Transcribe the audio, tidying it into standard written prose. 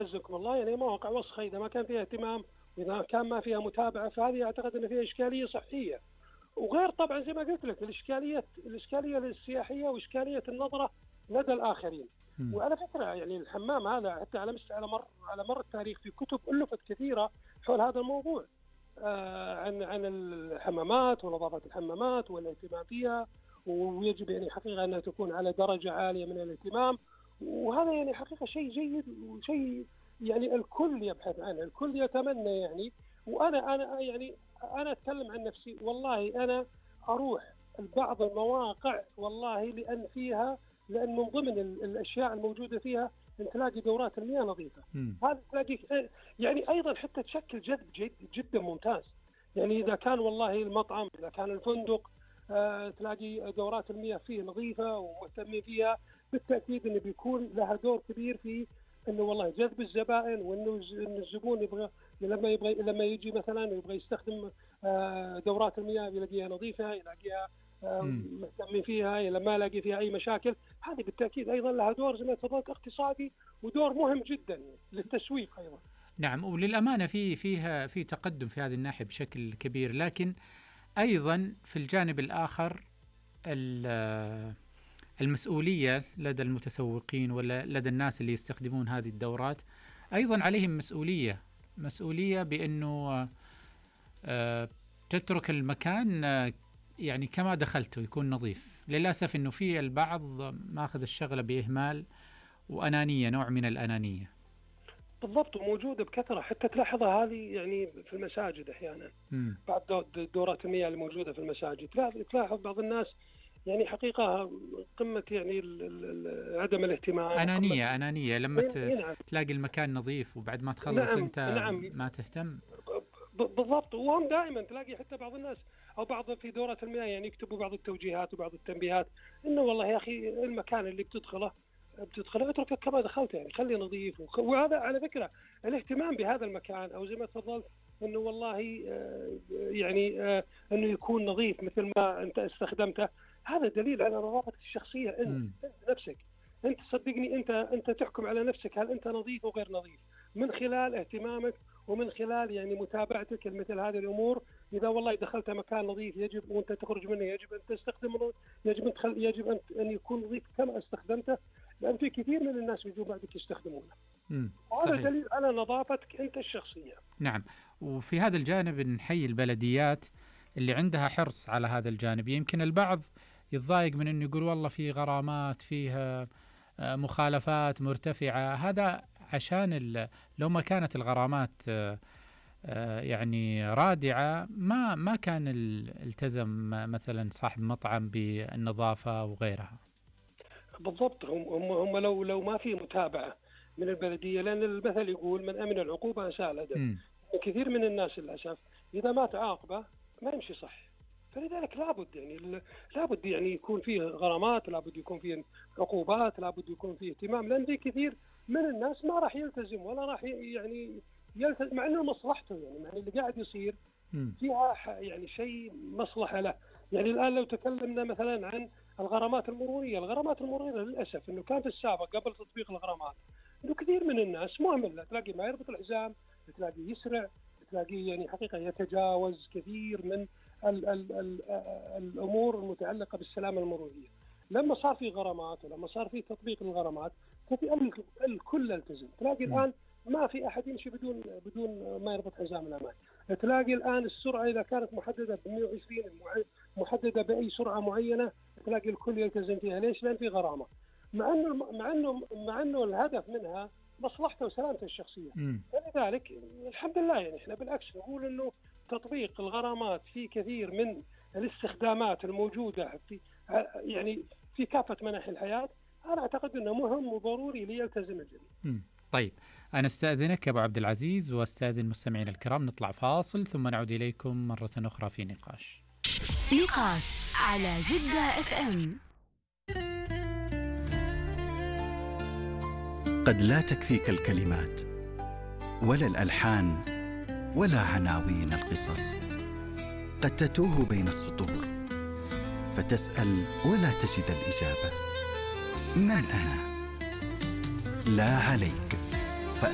عزكم الله يعني مواقع وسخة إذا ما كان فيها اهتمام وإذا كان ما فيها متابعة، فهذه أعتقد أن فيها إشكالية صحية. وغير طبعا زي ما قلت لك الإشكالية السياحية وإشكالية النظرة لدى الآخرين. وعلى فكرة يعني الحمام هذا حتى على مر التاريخ في كتب ألفت كثيرة حول هذا الموضوع، عن الحمامات ونظافة الحمامات والاهتمام فيها، ويجب يعني حقيقة أنها تكون على درجة عالية من الاهتمام. وهذا يعني حقيقة شيء جيد وشيء يعني الكل يبحث عنه، الكل يتمنى يعني. أنا أتكلم عن نفسي، والله أنا أروح بعض المواقع والله لأن من ضمن الأشياء الموجودة فيها أن تلاقي دورات المياه نظيفة. هذا تلاقي يعني أيضا حتى تشكل جذب جدا ممتاز. يعني إذا كان والله المطعم، إذا كان الفندق، تلاقي دورات المياه فيه نظيفة ومهتمين فيها، بالتأكيد أنه بيكون لها دور كبير في أنه والله جذب الزبائن، وأنه الزبون لما يجي مثلا يبغى يستخدم دورات المياه يلاقيها نظيفة، يلاقيها مهتمين فيها، لما يلاقي فيها أي مشاكل. هذه بالتأكيد أيضا لها دور زي ما تفضلت اقتصادي ودور مهم جدا للتسويق أيضا. نعم، وللأمانة في تقدم في هذه الناحية بشكل كبير، لكن أيضا في الجانب الآخر المسؤولية لدى المتسوقين ولا لدى الناس اللي يستخدمون هذه الدورات، أيضا عليهم مسؤولية بأنه تترك المكان يعني كما دخلته يكون نظيف. للأسف أنه في البعض ماخذ الشغلة بإهمال وأنانية، نوع من الأنانية. بالضبط، وموجودة بكثرة، حتى تلاحظها هذه يعني في المساجد أحيانا بعد دورات المياه الموجودة في المساجد، تلاحظ بعض الناس يعني حقيقة قمة يعني عدم الاهتمام، أنانية لما تلاقي المكان نظيف وبعد ما تخلص أنت ما تهتم. بالضبط، وهم دائما تلاقي حتى بعض الناس أو بعض في دورات المياه يعني يكتبوا بعض التوجيهات وبعض التنبيهات إنه والله يا أخي المكان اللي بتدخله اتركه كما دخلته، يعني خليه نظيف. وهذا على فكرة الاهتمام بهذا المكان، أو زي ما تفضلت إنه والله يعني إنه يكون نظيف مثل ما أنت استخدمته، هذا دليل على نظافتك الشخصية. أنت نفسك، أنت صدقني أنت تحكم على نفسك هل أنت نظيف أو غير نظيف من خلال اهتمامك ومن خلال يعني متابعتك لمثل هذه الأمور. إذا والله دخلت مكان نظيف يجب وأنت تخرج منه يجب أن تستخدمه، يجب أن يكون نظيف كما استخدمته، لأن في كثير من الناس بيجوا بعدك يستخدمونه. وهذا دليل على نظافتك أنت الشخصية. نعم، وفي هذا الجانب نحيي البلديات اللي عندها حرص على هذا الجانب. يمكن البعض يتضايق من أنه يقول والله في غرامات، فيها مخالفات مرتفعة. هذا عشان لو ما كانت الغرامات يعني رادعة ما كان التزم مثلا صاحب مطعم بالنظافة وغيرها. بالضبط، هم لو ما في متابعة من البلدية، لأن المثل يقول من أمن العقوبة أساء الأدب. كثير من الناس للأسف إذا ما تعاقبه ما يمشي صح، فلذلك لابد يعني يكون فيه غرامات، لابد يكون فيه عقوبات، لابد يكون فيه اهتمام، لأن في كثير من الناس ما راح يلتزم ولا راح يعني يلتزم، مع أنه مصلحته، يعني مع اللي قاعد يصير فيها يعني شيء مصلحة له. يعني الآن لو تكلمنا مثلا عن الغرامات المرورية للأسف أنه كان في السابق قبل تطبيق الغرامات أنه كثير من الناس مهمل، تلاقي ما يربط الحزام، تلاقي يسرع، تلاقي يعني حقيقة يتجاوز كثير من الأمور المتعلقة بالسلامة المرورية. لما صار في غرامات ولما صار في تطبيق الغرامات الكل التزم. تلاقي الآن ما في أحد يمشي بدون ما يربط حزام الأمان. تلاقي الآن السرعة إذا كانت محددة ب 120 محددة بأي سرعة معينة تلاقي الكل يلتزم فيها. ليش؟ لأن في غرامة، مع أنه الهدف منها مصلحته وسلامته الشخصية. فلذلك الحمد لله يعني احنا بالعكس نقول انه تطبيق الغرامات في كثير من الاستخدامات الموجودة في كافة مناحي الحياة، انا اعتقد انه مهم وضروري ليلتزم الجميع. طيب، انا استاذنك ابو عبد العزيز واستاذن المستمعين الكرام، نطلع فاصل ثم نعود اليكم مرة اخرى في نقاش على جدة FM. قد لا تكفيك الكلمات ولا الألحان ولا عناوين القصص، قد تتوه بين السطور فتسأل ولا تجد الإجابة. من أنا؟ لا عليك،